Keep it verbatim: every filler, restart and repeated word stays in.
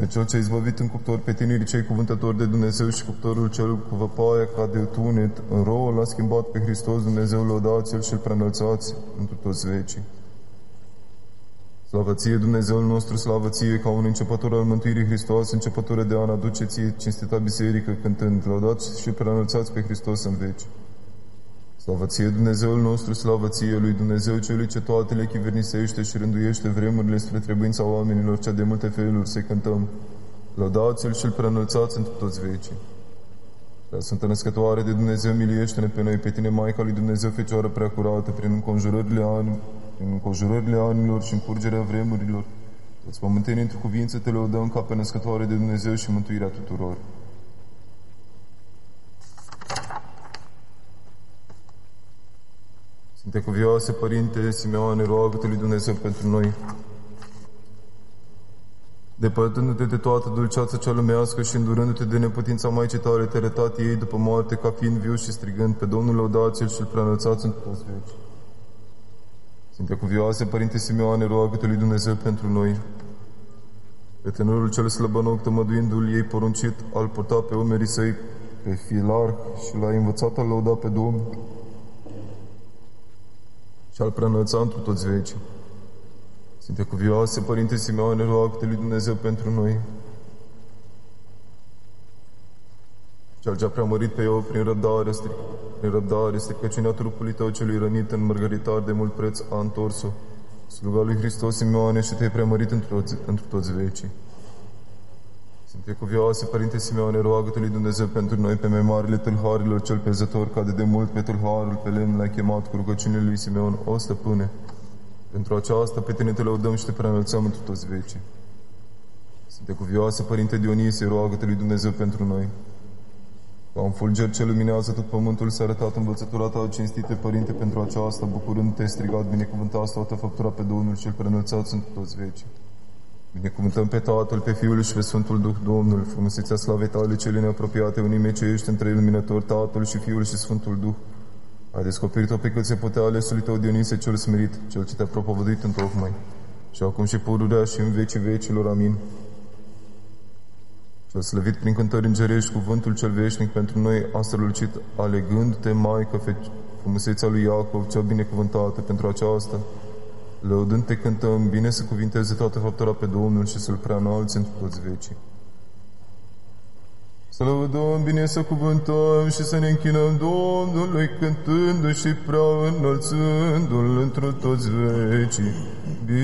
Pe cel ce a izbăvit în cuptor pe tinerii cei cuvântători de Dumnezeu și cuptorul cel cu văpaia ca de tunet, în rouă l-a schimbat pe Hristos Dumnezeu, lăudați-l și-l preînălțați întru toți vecii. Slavă ție, Dumnezeul nostru, slavă ție, ca un începător al mântuirii Hristos, începătură de an, aduce ție cinstita biserică, cântând, lăudați și preînălțați pe Hristos în veci. Slavă ție, Dumnezeul nostru, slavă ție, lui Dumnezeu celui ce toate le chivernisește și rânduiește vremurile spre trebuința oamenilor, cea de multe feluri, să cântăm. Lăudați-l și-l preînălțați întru toți vecii. Prea Sfântă Născătoare de Dumnezeu, miliește-ne pe noi, pe tine, Maica lui Dumnezeu, Fecioară preacurată, prin înconjurările ani, prin înconjurările anilor și încurgerea vremurilor. Toți pământenii într-o cuvință te lăudăm ca pe Născătoare de Dumnezeu și mântuirea tuturor. Sfinte cuvioase Părinte Simeone, roagă-te lui Dumnezeu pentru noi. Depărtându-te de toată dulceața cea lumească și îndurându-te de neputința Maicii tale, te arătat ei după moarte ca fiind viu și strigând, pe Domnul lăudați-l și-l preînălțați în toți veci. Sfinte cuvioase Părinte Simeone, roagă-te lui Dumnezeu pentru noi. Pe tânărul cel slăbănoc, tămăduindu-l ei poruncit, al purta pe umerii săi pe Filarh și l-a învățat a lăuda pe Domnul și al preînălța întru toți vecii. Sfinte cuvioase Părinte Simeone, roagă-te lui Dumnezeu pentru noi. Cel ce a preamărit pe eu prin răbdare, stric, prin răbdare, stricăciunea trupului tău celui rănit în mărgăritar de mult preț a întors-o. Sluga lui Hristos Simeone și te-ai preamărit întru toți, întru toți vecii. Sfinte cuvioase Părinte Simeone, roagă-te lui Dumnezeu pentru noi, pe memoarele tâlharilor cel pezător, ca de demult pe tâlharul pe lemn l-ai chemat cu rugăciunile lui Simeon, o stăpâne. Pentru aceasta pe tine te lăudăm și te preînălțăm întru toți vecii. Sfinte cuvioase Părinte Dionisie, roagă-te lui Dumnezeu pentru noi. Ca un fulger ce luminează tot pământul, s-a arătat învățătura ta, cinstite Părinte, pentru aceasta, bucurând-te, strigat, binecuvântați toată făptura pe Domnul și îl preînălțați întru toți vecii. Binecuvântăm pe Tatăl, pe Fiul și pe Sfântul Duh Domnul, frumusețea slavei tale cele neapropiate, unime ce ești între luminători, Tatăl și Fiul și Sfântul Duh. Ai descoperit-o pe cât se putea alesului tău Dionisie cel smerit, cel ce te-a propovăduit întocmai, și acum și pururea și în vecii vecilor. Amin. Cel slăvit prin cântări îngerești, cuvântul cel veșnic pentru noi a strălucit, alegându-te, Maică, frumusețea lui Iacov, cea binecuvântată, pentru aceasta. Lăudând-te cântăm, bine să cuvinteze toată făptura pe Domnul și să-L preanalți întru toți vecii. Să lăudăm, bine să cuvântăm și să ne închinăm Domnului, cântându-și și prea înălțându-L întru toți vecii.